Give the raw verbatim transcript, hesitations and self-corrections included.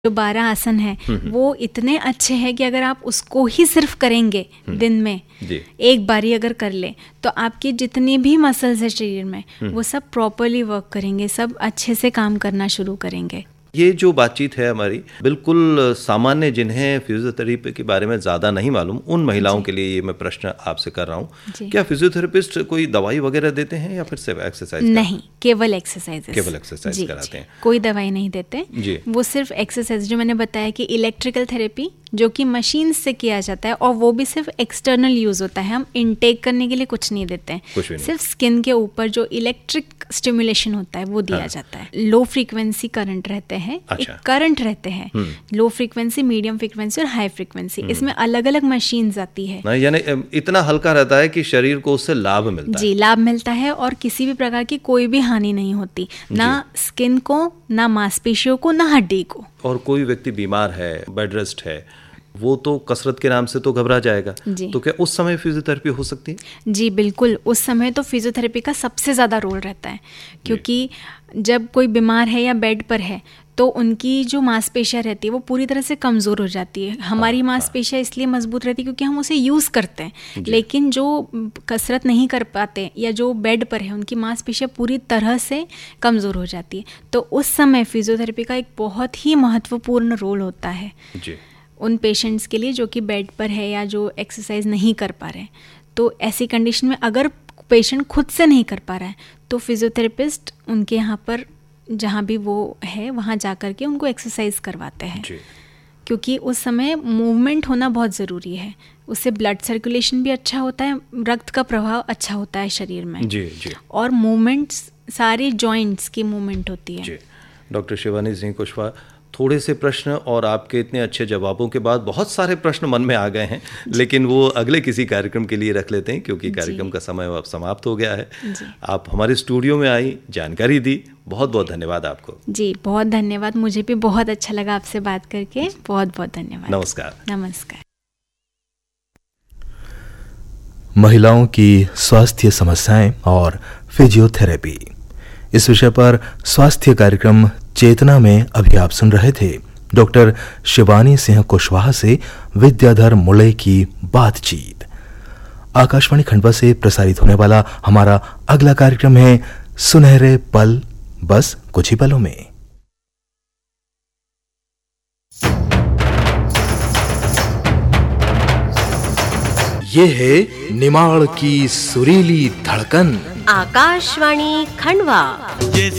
जो बारह आसन है वो इतने अच्छे हैं कि अगर आप उसको ही सिर्फ करेंगे दिन में एक बारी अगर कर ले तो आपकी जितनी भी मसल्स है शरीर में वो सब प्रॉपरली वर्क करेंगे, सब अच्छे से काम करना शुरू करेंगे। ये जो बातचीत है हमारी बिल्कुल सामान्य, जिन्हें फिजियोथेरेपी के बारे में ज़्यादा नहीं मालूम, उन महिलाओं के लिए ये मैं प्रश्न आपसे कर रहा हूँ। क्या फिजियोथेरेपिस्ट कोई दवाई वगैरह देते हैं या फिर सिर्फ एक्सरसाइज? नहीं, केवल एक्सरसाइज केवल एक्सरसाइज कराते हैं, कोई दवाई नहीं देते जी। वो सिर्फ एक्सरसाइज, जो मैंने बताया कि इलेक्ट्रिकल थेरेपी जो कि मशीन से किया जाता है और वो भी सिर्फ एक्सटर्नल यूज होता है, हम इनटेक करने के लिए कुछ नहीं देते हैं, सिर्फ स्किन के ऊपर जो इलेक्ट्रिक स्टिमुलेशन होता है वो दिया हाँ। जाता है। लो फ्रीक्वेंसी करंट रहते हैं, अच्छा। करंट रहते हैं, लो फ्रीक्वेंसी, मीडियम फ्रीक्वेंसी और हाई फ्रीक्वेंसी, इसमें अलग अलग मशीन्स आती है। यानी इतना हल्का रहता है कि शरीर को उससे लाभ मिलता जी, है। लाभ मिलता है और किसी भी प्रकार की कोई भी हानि नहीं होती, ना स्किन को, ना मांसपेशियों को, ना हड्डी को। और कोई व्यक्ति बीमार है, बेड रेस्ट है, वो तो कसरत के नाम से तो घबरा जाएगा, तो क्या उस समय फिजियोथेरेपी हो सकती है? जी बिल्कुल, उस समय तो फिजियोथेरेपी का सबसे ज़्यादा रोल रहता है, क्योंकि जब कोई बीमार है या बेड पर है तो उनकी जो मांसपेशियाँ रहती है वो पूरी तरह से कमज़ोर हो जाती है। हमारी मांसपेशियाँ इसलिए मजबूत रहती है क्योंकि हम उसे यूज़ करते हैं, लेकिन जो कसरत नहीं कर पाते या जो बेड पर है उनकी मांसपेशियाँ पूरी तरह से कमज़ोर हो जाती है। तो उस समय फिजियोथेरेपी का एक बहुत ही महत्वपूर्ण रोल होता है जी। उन पेशेंट्स के लिए जो कि बेड पर है या जो एक्सरसाइज नहीं कर पा रहे हैं। तो ऐसी कंडीशन में अगर पेशेंट खुद से नहीं कर पा रहा है तो फिजियोथेरेपिस्ट उनके यहाँ पर जहाँ भी वो है वहाँ जा कर के उनको एक्सरसाइज करवाते हैं, क्योंकि उस समय मूवमेंट होना बहुत ज़रूरी है। उससे ब्लड सर्कुलेशन भी अच्छा होता है, रक्त का प्रवाह अच्छा होता है शरीर में जी, जी। और मूवमेंट्स, सारे जॉइंट्स की मूवमेंट होती है। डॉक्टर शिवानी सिंह कुशवाहा, थोड़े से प्रश्न और आपके इतने अच्छे जवाबों के बाद बहुत सारे प्रश्न मन में आ गए हैं, लेकिन वो अगले किसी कार्यक्रम के लिए रख लेते हैं क्योंकि कार्यक्रम का समय अब समाप्त हो गया है। आप हमारे स्टूडियो में आई, जानकारी दी, बहुत बहुत धन्यवाद आपको। जी बहुत धन्यवाद, मुझे भी बहुत अच्छा लगा आपसे बात करके, बहुत बहुत धन्यवाद। नमस्कार। नमस्कार। महिलाओं की स्वास्थ्य समस्याएं और फिजियोथेरेपी, इस विषय पर स्वास्थ्य कार्यक्रम चेतना में अभी आप सुन रहे थे डॉक्टर शिवानी सिंह कुशवाहा से विद्याधर मुले की बातचीत। आकाशवाणी खंडवा से प्रसारित होने वाला हमारा अगला कार्यक्रम है सुनहरे पल, बस कुछ ही पलों में। ये है निमाड़ की सुरीली धड़कन, आकाशवाणी खंडवा।